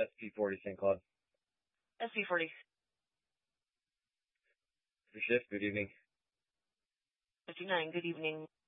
SP40 St. Cloud. SP40. For shift, good evening. 59, good evening.